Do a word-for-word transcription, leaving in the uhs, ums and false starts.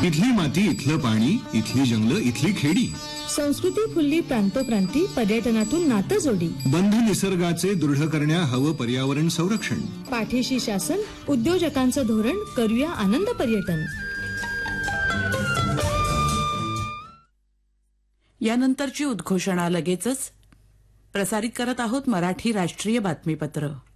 इथली माती, इथलं पाणी, इथली जंगलं, इथली खेडी. संस्कृती फुलली प्रांतोप्रांती, पर्यटनातून नातं जोडी. बंध निसर्गाचे दृढ करण्या हवं पर्यावरण संरक्षण. पाठीशी शासन, उद्योजकांचं धोरण, करूया आनंद पर्यटन. यानंतरची उद्घोषणा लगेचच. प्रसारित करत आहोत मराठी राष्ट्रीय बातमीपत्र.